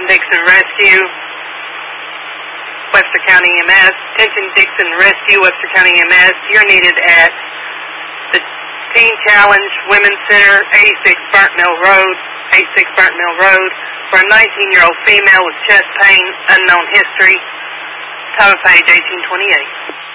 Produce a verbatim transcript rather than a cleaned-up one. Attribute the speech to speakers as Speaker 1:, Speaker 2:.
Speaker 1: Dixon Rescue, Webster County E M S. Attention Dixon Rescue, Webster County E M S. You're needed at the Teen Challenge Women's Center, eighty-six Burnt Mill Road, eighty-six Burnt Mill Road, for a nineteen-year-old female with chest pain, unknown history, time of page eighteen twenty-eight.